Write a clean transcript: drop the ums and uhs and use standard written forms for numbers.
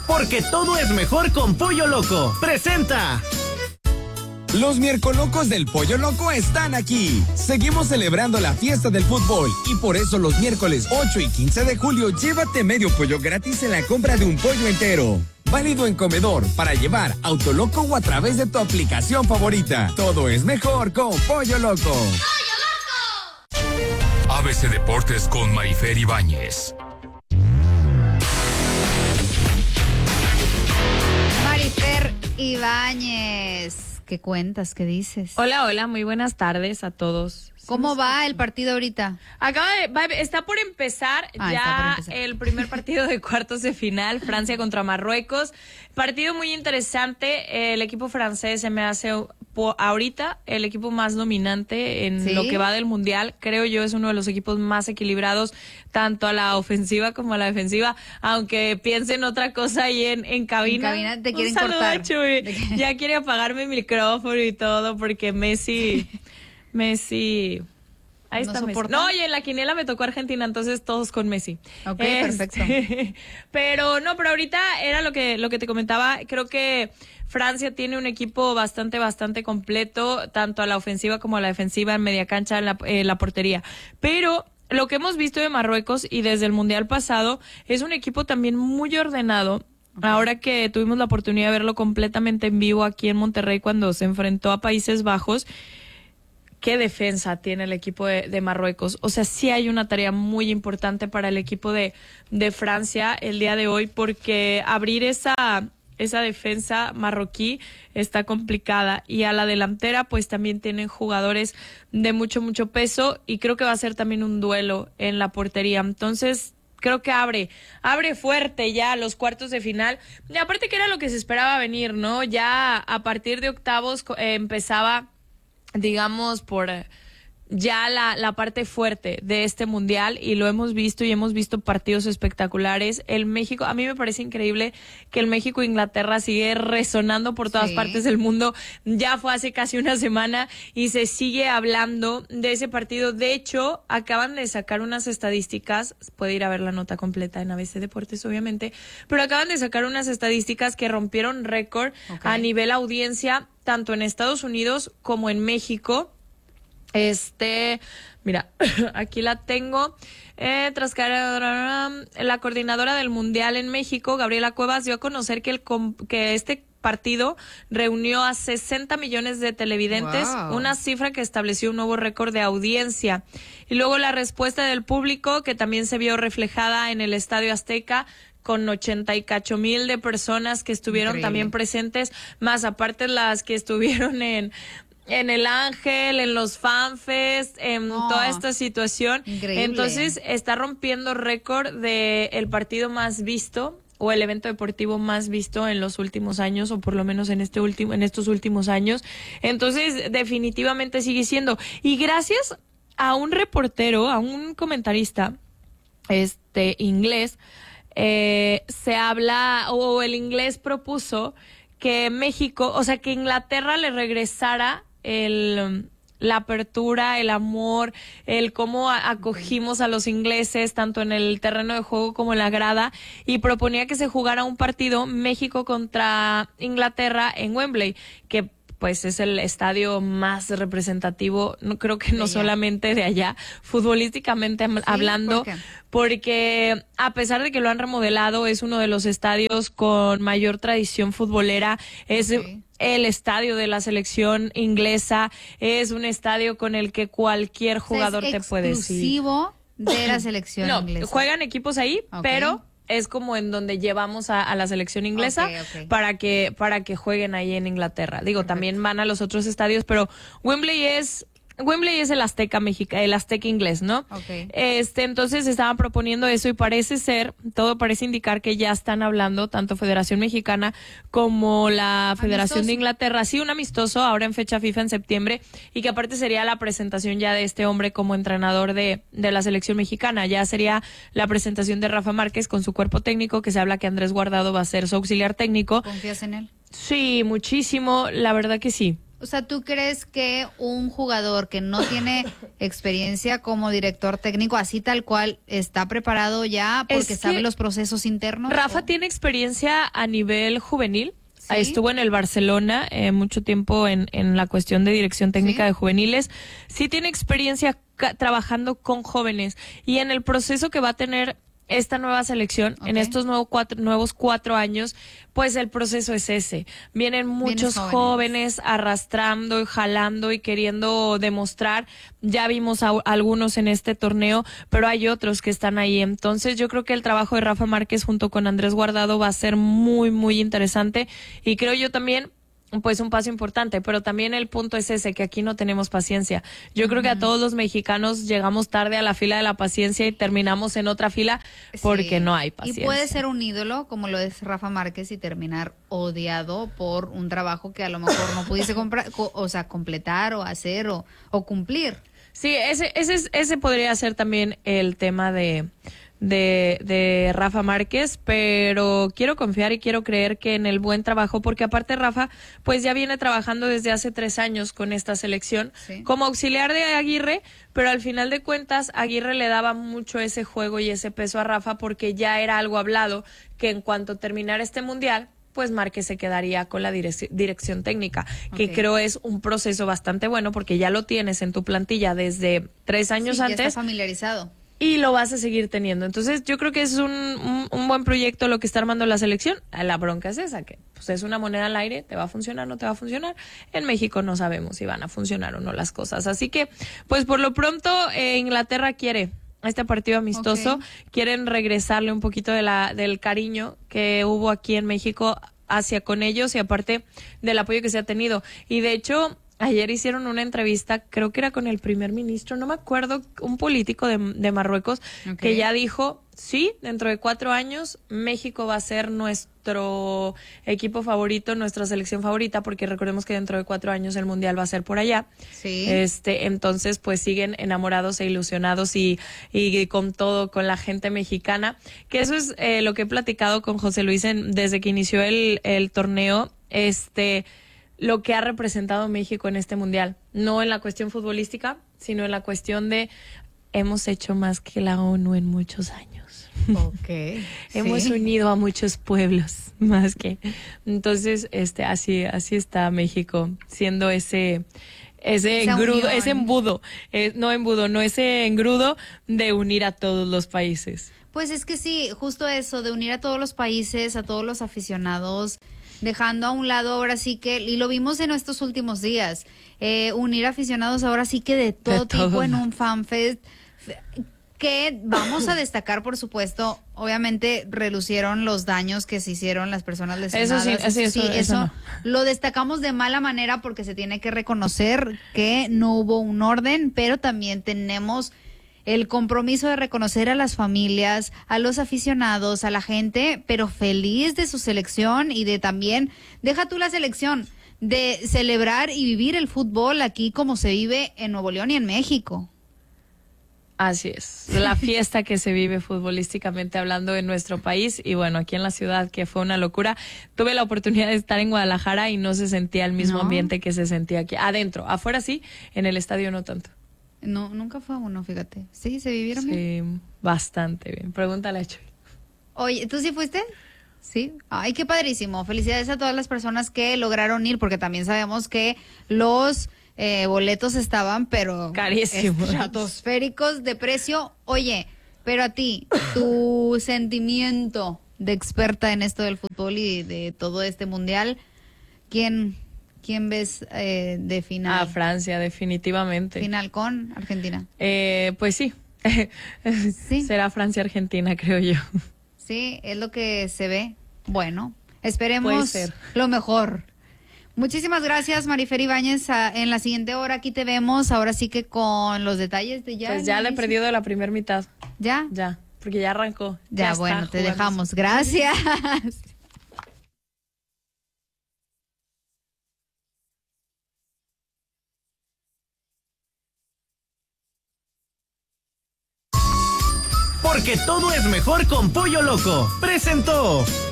porque todo es mejor con Pollo Loco. ¡Presenta! Los miércolocos del Pollo Loco están aquí. Seguimos celebrando la fiesta del fútbol y por eso los miércoles 8 y 15 de julio llévate medio pollo gratis en la compra de un pollo entero. Válido en comedor, para llevar, Autoloco o a través de tu aplicación favorita. Todo es mejor con Pollo Loco. ¡Pollo Loco! ABC Deportes con Marifer Ibáñez. Marifer Ibáñez. ¿Qué cuentas? ¿Qué dices? Hola, muy buenas tardes a todos. ¿Cómo va el partido ahorita? Está por empezar el primer partido de cuartos de final, Francia contra Marruecos. Partido muy interesante. El equipo francés se me hace ahorita el equipo más dominante en lo que va del Mundial. Creo yo es uno de los equipos más equilibrados, tanto a la ofensiva como a la defensiva. Aunque piensen otra cosa ahí en cabina. En cabina te quieren Un saludo cortar. a Chuy. Ya quiere apagarme el micrófono y todo porque Messi... Ahí está Messi. No, oye, en la quiniela me tocó Argentina, entonces todos con Messi. Ok, perfecto. Pero ahorita era lo que te comentaba. Creo que Francia tiene un equipo bastante completo, tanto a la ofensiva como a la defensiva, en media cancha, en la portería. Pero lo que hemos visto de Marruecos y desde el Mundial pasado es un equipo también muy ordenado. Ahora que tuvimos la oportunidad de verlo completamente en vivo aquí en Monterrey cuando se enfrentó a Países Bajos, ¿qué defensa tiene el equipo de Marruecos? O sea, sí hay una tarea muy importante para el equipo de Francia el día de hoy, porque abrir esa defensa marroquí está complicada, y a la delantera pues también tienen jugadores de mucho peso, y creo que va a ser también un duelo en la portería. Entonces creo que abre fuerte ya los cuartos de final, y aparte que era lo que se esperaba venir, ¿no? Ya a partir de octavos empezaba, digamos, por ya la parte fuerte de este mundial, y lo hemos visto, y hemos visto partidos espectaculares. El México, a mí me parece increíble que el México-Inglaterra sigue resonando por todas partes del mundo. Ya fue hace casi una semana y se sigue hablando de ese partido. De hecho, acaban de sacar unas estadísticas, puede ir a ver la nota completa en ABC Deportes, obviamente, pero acaban de sacar unas estadísticas que rompieron récord a nivel audiencia, tanto en Estados Unidos como en México. Mira, aquí la tengo. La coordinadora del Mundial en México, Gabriela Cuevas, dio a conocer que este partido reunió a 60 millones de televidentes, una cifra que estableció un nuevo récord de audiencia. Y luego la respuesta del público, que también se vio reflejada en el Estadio Azteca, con 80,000 de personas que estuvieron también presentes, más aparte las que estuvieron en el Ángel, en los FanFest, en toda esta situación. Increíble. Entonces está rompiendo récord de el partido más visto, o el evento deportivo más visto en los últimos años, o por lo menos en estos últimos años. Entonces definitivamente sigue siendo. Y gracias a un reportero, a un comentarista inglés, se habla, o el inglés propuso que México, o sea, que Inglaterra le regresara la apertura, el amor, el cómo acogimos a los ingleses, tanto en el terreno de juego como en la grada, y proponía que se jugara un partido México contra Inglaterra en Wembley, que pues es el estadio más representativo, creo que no solamente de allá, futbolísticamente hablando, porque a pesar de que lo han remodelado, es uno de los estadios con mayor tradición futbolera, es el estadio de la selección inglesa, es un estadio con el que cualquier jugador te puede decir. Es exclusivo de la selección inglesa. No, juegan equipos ahí, pero es como en donde llevamos a la selección inglesa para que jueguen ahí en Inglaterra. Digo, también van a los otros estadios, pero Wembley es el Azteca el Azteca inglés, ¿no? Entonces estaban proponiendo eso, y todo parece indicar que ya están hablando tanto Federación Mexicana como la Federación de Inglaterra, sí, un amistoso ahora en fecha FIFA en septiembre, y que aparte sería la presentación ya de este hombre como entrenador de la selección mexicana. Ya sería la presentación de Rafa Márquez con su cuerpo técnico, que se habla que Andrés Guardado va a ser su auxiliar técnico. ¿Confías en él? Sí, muchísimo, la verdad que sí. O sea, ¿tú crees que un jugador que no tiene experiencia como director técnico, así tal cual, está preparado ya porque sabe los procesos internos? Rafa tiene experiencia a nivel juvenil. ¿Sí? Estuvo en el Barcelona mucho tiempo en la cuestión de dirección técnica de juveniles. Sí tiene experiencia trabajando con jóvenes y en el proceso que va a tener esta nueva selección, en estos nuevos 4 años, pues el proceso es ese. Vienen muchos jóvenes arrastrando y jalando y queriendo demostrar. Ya vimos a algunos en este torneo, pero hay otros que están ahí. Entonces yo creo que el trabajo de Rafa Márquez junto con Andrés Guardado va a ser muy, muy interesante y creo yo también pues un paso importante, pero también el punto es ese, que aquí no tenemos paciencia. Yo creo que a todos los mexicanos llegamos tarde a la fila de la paciencia y terminamos en otra fila porque no hay paciencia. Y puede ser un ídolo, como lo es Rafa Márquez, y terminar odiado por un trabajo que a lo mejor no pudiese completar o hacer o cumplir. Sí, ese podría ser también el tema de Rafa Márquez, pero quiero confiar y quiero creer que en el buen trabajo, porque aparte Rafa pues ya viene trabajando desde hace 3 años con esta selección como auxiliar de Aguirre, pero al final de cuentas Aguirre le daba mucho ese juego y ese peso a Rafa porque ya era algo hablado que en cuanto terminara este mundial pues Márquez se quedaría con la dirección técnica, que creo es un proceso bastante bueno porque ya lo tienes en tu plantilla desde 3 años antes. Ya está familiarizado. Y lo vas a seguir teniendo. Entonces, yo creo que es un buen proyecto lo que está armando la selección. La bronca es esa, que pues es una moneda al aire, ¿te va a funcionar o no te va a funcionar? En México no sabemos si van a funcionar o no las cosas. Así que, pues por lo pronto, Inglaterra quiere este partido amistoso. Quieren regresarle un poquito del cariño que hubo aquí en México hacia con ellos y aparte del apoyo que se ha tenido. Y de hecho, ayer hicieron una entrevista, creo que era con el primer ministro, no me acuerdo, un político de Marruecos, que ya dijo, sí, dentro de 4 años México va a ser nuestro equipo favorito, nuestra selección favorita, porque recordemos que dentro de 4 años el Mundial va a ser por allá. Sí. Entonces, pues siguen enamorados e ilusionados y con todo, con la gente mexicana, que eso es lo que he platicado con José Luis desde que inició el torneo, lo que ha representado México en este mundial, no en la cuestión futbolística, sino en la cuestión de hemos hecho más que la ONU en muchos años. Hemos unido a muchos pueblos, más que. Entonces, así está México, siendo ese engrudo, ese engrudo de unir a todos los países. Pues es que sí, justo eso, de unir a todos los países, a todos los aficionados, dejando a un lado ahora sí que, y lo vimos en estos últimos días, unir aficionados ahora sí que de todo tipo en un fanfest, que vamos a destacar, por supuesto, obviamente relucieron los daños que se hicieron las personas lesionadas. Eso no. Lo destacamos de mala manera porque se tiene que reconocer que no hubo un orden, pero también tenemos el compromiso de reconocer a las familias, a los aficionados, a la gente, pero feliz de su selección y de también, deja tú la selección, de celebrar y vivir el fútbol aquí como se vive en Nuevo León y en México. Así es, la fiesta que se vive futbolísticamente hablando en nuestro país y bueno, aquí en la ciudad, que fue una locura. Tuve la oportunidad de estar en Guadalajara y no se sentía el mismo ambiente que se sentía aquí. Adentro, afuera sí, en el estadio no tanto. No, nunca fue uno, fíjate. Sí, se vivieron bien. Sí, bastante bien. Pregúntale a Chuy. Oye, ¿tú sí fuiste? Sí. Ay, qué padrísimo. Felicidades a todas las personas que lograron ir, porque también sabemos que los boletos estaban, pero carísimos, estratosféricos de precio. Oye, pero a ti, tu sentimiento de experta en esto del fútbol y de todo este mundial, ¿quién ves de final? A Francia, definitivamente. ¿Final con Argentina? Pues sí. Sí. Será Francia-Argentina, creo yo. Sí, es lo que se ve. Bueno, esperemos lo mejor. Muchísimas gracias, Marifer Ibáñez. En la siguiente hora aquí te vemos, ahora sí que con los detalles de ya. Pues ya le he perdido la primera mitad. ¿Ya? Ya, porque ya arrancó. Ya bueno, te dejamos. Gracias. Porque todo es mejor con Pollo Loco. Presentó.